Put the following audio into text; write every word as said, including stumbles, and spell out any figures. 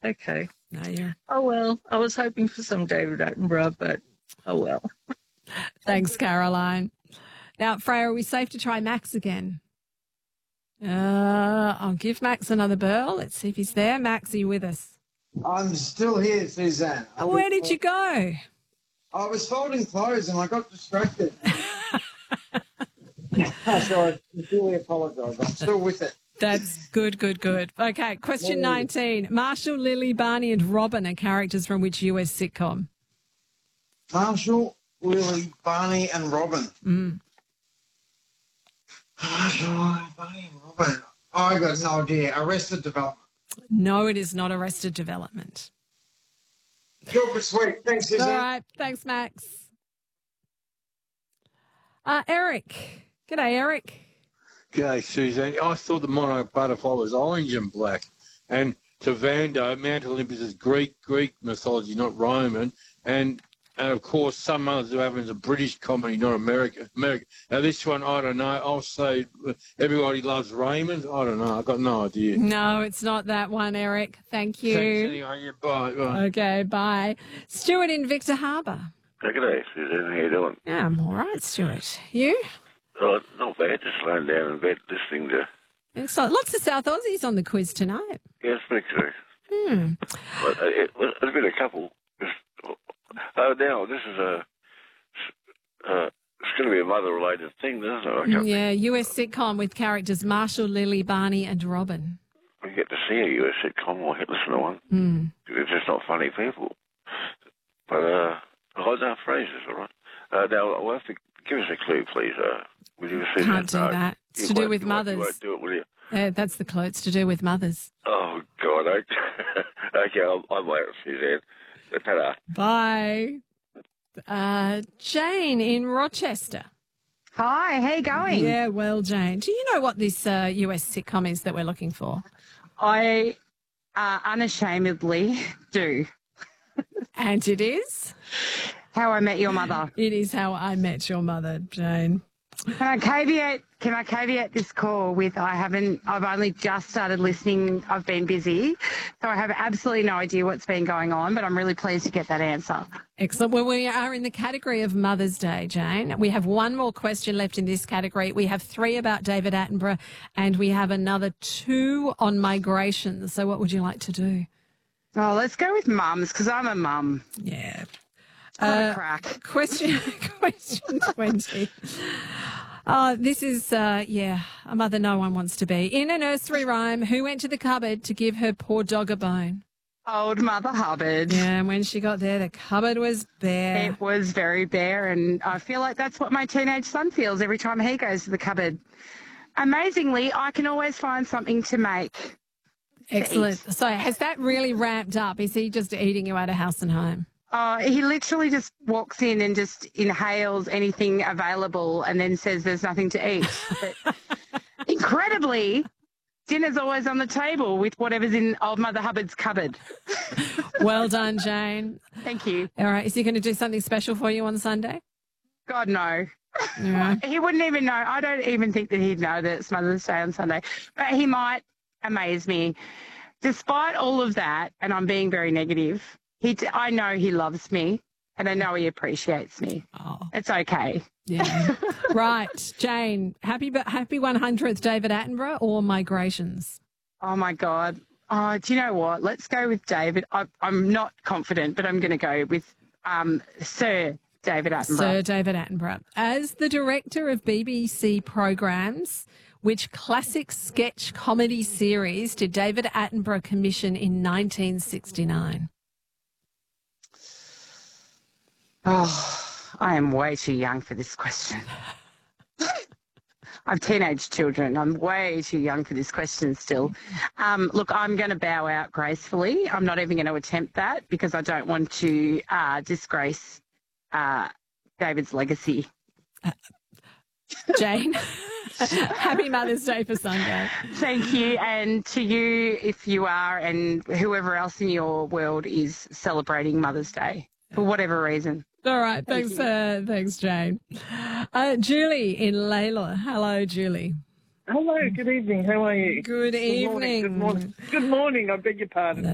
Okay. No, you're... Oh, well, I was hoping for some David Attenborough, but oh, well. Thanks, Caroline. Now, Freya, are we safe to try Max again? Uh, I'll give Max another burl. Let's see if he's there. Max, are you with us? I'm still here, Suzanne. Oh, where did you go? I was folding clothes and I got distracted. So I sincerely apologise. I'm still with it. That's good, good, good. Okay, question nineteen. Marshall, Lily, Barney and Robin are characters from which U S sitcom? Marshall, Lily, Barney and Robin. Mm. Marshall, Barney and Robin. Oh, I got no idea. Arrested Development. No, it is not Arrested Development. Super sweet. Thanks, Suzanne. All right. Thanks, Max. Uh, Eric. G'day, Eric. G'day, Suzanne. I thought the monarch butterfly was orange and black. And to Vando, Mount Olympus is Greek, Greek mythology, not Roman. And, and of course, some others who have is a British comedy, not American. American. Now, this one, I don't know. I'll say Everybody Loves Raymond. I don't know. I've got no idea. No, it's not that one, Eric. Thank you. Thanks anyway. Yeah, bye. Bye. Okay, bye. Stuart in Victor Harbour. Good day, Suzanne. How you doing? Yeah, I'm all right, Stuart. You? Oh, not bad. Just laying down in bed listening to... Excellent. Lots of South Aussies on the quiz tonight. Yes, thank you. Hmm. Well, it, it's been a couple. Oh, now, this is a... Uh, it's going to be a mother-related thing, isn't it? I can't Yeah, U S sitcom with characters Marshall, Lily, Barney and Robin. We get to see a U S sitcom or listen to one. Hmm. It's just not funny people. But, uh, hold down phrases, all right? Uh, now, we'll have to give us a clue, please. Uh, will you see Can't that? do No, that. It's you to do won't- with you won't- mothers. You won't do it, will you? Uh, that's the clue. It's to do with mothers. Oh, God. Okay, okay I'll, I'll wait, Suzanne. Ta-da. Bye. Uh, Jane in Rochester. Hi, how you going? Yeah, well, Jane, do you know what this uh, U S sitcom is that we're looking for? I uh, unashamedly do. And it is? How I Met Your Mother. It is How I Met Your Mother, Jane. Can I caveat? Can I caveat this call with I haven't? I've only just started listening. I've been busy, so I have absolutely no idea what's been going on. But I'm really pleased to get that answer. Excellent. Well, we are in the category of Mother's Day, Jane. We have one more question left in this category. We have three about David Attenborough, and we have another two on migration. So, what would you like to do? Oh, let's go with mums because I'm a mum. Yeah. Uh, Uh, crack. Question, question twenty. Uh, this is, uh, yeah, a mother no one wants to be. In a nursery rhyme, who went to the cupboard to give her poor dog a bone? Old Mother Hubbard. Yeah, and when she got there, the cupboard was bare. It was very bare, and I feel like that's what my teenage son feels every time he goes to the cupboard. Amazingly, I can always find something to make. Excellent. So has that really ramped up? Is he just eating you out of house and home? Uh, he literally just walks in and just inhales anything available and then says there's nothing to eat. But incredibly, dinner's always on the table with whatever's in Old Mother Hubbard's cupboard. Well done, Jane. Thank you. All right. Is he going to do something special for you on Sunday? God, no. All right. He wouldn't even know. I don't even think that he'd know that it's Mother's Day on Sunday. But he might amaze me. Despite all of that, and I'm being very negative, He, I know he loves me, and I know he appreciates me. Oh. It's okay. Yeah. Right. Jane, happy happy one hundredth David Attenborough or migrations? Oh, my God. Oh, do you know what? Let's go with David. I, I'm not confident, but I'm going to go with um, Sir David Attenborough. Sir David Attenborough. As the director of B B C programs, which classic sketch comedy series did David Attenborough commission in nineteen sixty-nine? Oh, I am way too young for this question. I have teenage children. I'm way too young for this question still. Um, look, I'm going to bow out gracefully. I'm not even going to attempt that because I don't want to uh, disgrace uh, David's legacy. Uh, Jane, happy Mother's Day for Sunday. Thank you. And to you, if you are, and whoever else in your world is celebrating Mother's Day for whatever reason. All right. Thank Thanks, uh, thanks, Jane. Uh, Julie in Layla. Hello, Julie. Hello, good evening. How are you? Good Good morning. evening. Good morning. Good morning. I beg your pardon.